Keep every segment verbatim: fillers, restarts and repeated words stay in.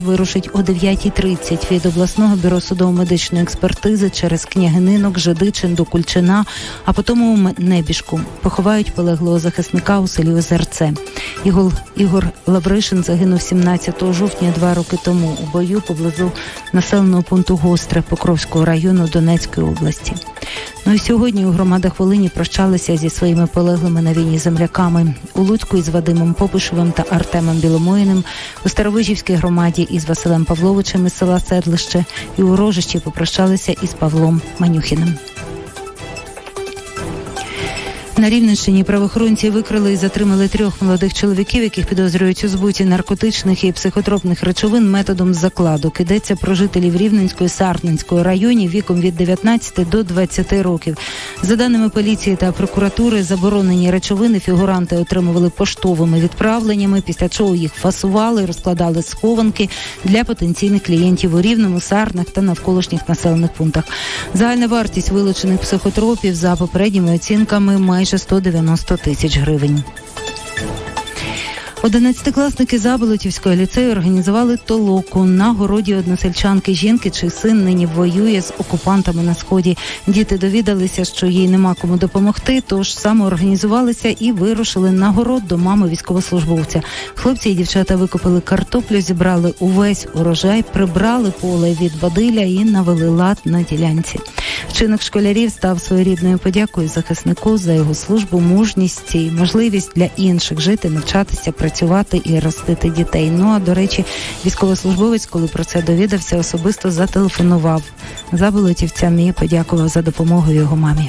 вирушить о дев'ятій тридцять від обласного бюро судово-медичної експертизи через Княгининок, Жидичин до Кульчина, а потім у Небіжку. Поховають полеглого захисника у селі Озерце. Ігор, Ігор Лавришин загинув сімнадцятого жовтня два роки тому у бою поблизу населеного пункту Гостре Покровського району Донецької області. Ну і сьогодні у громадах Волині прощалися зі своїми полеглими на війні земляками. У Луцьку із Вадимом Попишевим та Артемом Біломоїним, у Старовижівській громаді із Василем Павловичем із села Седлище і у Рожищі попрощалися із Павлом Манюхіним. На Рівненщині правоохоронці викрили і затримали трьох молодих чоловіків, яких підозрюють у збуті наркотичних і психотропних речовин методом закладок. Йдеться про жителів Рівненської, Сарненської районів віком від дев'ятнадцяти до двадцяти років. За даними поліції та прокуратури, заборонені речовини фігуранти отримували поштовими відправленнями, після чого їх фасували і розкладали схованки для потенційних клієнтів у Рівному, Сарнах та навколишніх населених пунктах. Загальна вартість вилучених психотропів за попередніми оцінками майже сто дев'яносто тисяч гривень. Одинадцятикласники Заболотівського ліцею організували толоку на городі односельчанки жінки, чий син нині воює з окупантами на Сході. Діти довідалися, що їй нема кому допомогти, тож самоорганізувалися і вирушили на город до мами військовослужбовця. Хлопці і дівчата викопали картоплю, зібрали увесь урожай, прибрали поле від бадилля і навели лад на ділянці. Вчинок школярів став своєрідною подякою захиснику за його службу, мужність і можливість для інших жити, навчатися, працювати і ростити дітей. Ну, а, до речі, військовослужбовець, коли про це довідався, особисто зателефонував заболотівцям і подякував за допомогу його мамі.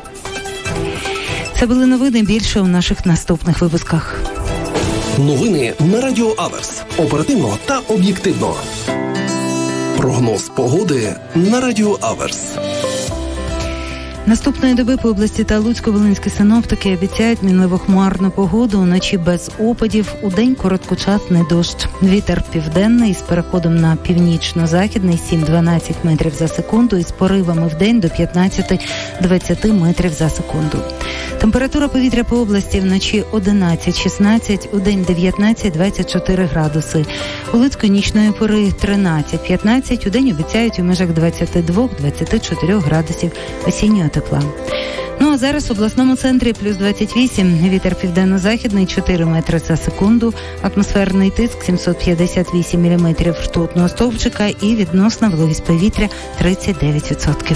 Це були новини, більше у наших наступних випусках. Новини на Радіо Аверс. Оперативно та об'єктивно. Прогноз погоди на Радіо Аверс. Наступної доби по області та Луцько-Волинські синоптики обіцяють мінливо-хмарну погоду, вночі без опадів, удень короткочасний дощ. Вітер південний з переходом на північно-західний сім-дванадцять метрів за секунду і з поривами вдень до п'ятнадцять-двадцять метрів за секунду. Температура повітря по області вночі одинадцять-шістнадцять, удень дев'ятнадцять-двадцять чотири градуси. У Луцьку нічної пори тринадцять-п'ятнадцять, удень обіцяють у межах двадцять два-двадцять чотири градусів осіннього тепла. Ну а зараз в обласному центрі плюс двадцять вісім, вітер південно-західний чотири метри за секунду, атмосферний тиск сімсот п'ятдесят вісім міліметрів ртутного стовпчика і відносна вологість повітря тридцять дев'ять відсотків.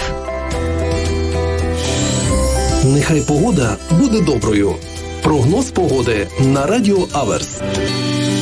Нехай погода буде доброю. Прогноз погоди на Радіо Аверс.